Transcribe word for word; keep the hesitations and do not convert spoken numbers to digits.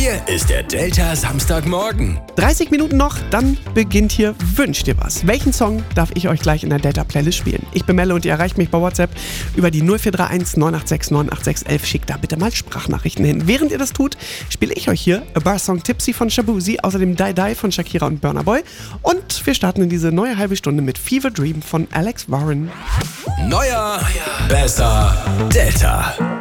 Hier ist der Delta Samstagmorgen. dreißig Minuten noch, dann beginnt hier Wünsch dir was. Welchen Song darf ich euch gleich in der Delta-Playlist spielen? Ich bin Melle und ihr erreicht mich bei WhatsApp über die null vier drei eins neun acht sechs neun acht sechs elf. Schickt da bitte mal Sprachnachrichten hin. Während ihr das tut, spiele ich euch hier A Bar Song Tipsy von Shabuzi, außerdem Die Die von Shakira und Burna Boy. Und wir starten in diese neue halbe Stunde mit Fever Dream von Alex Warren. Neuer, besser, Delta.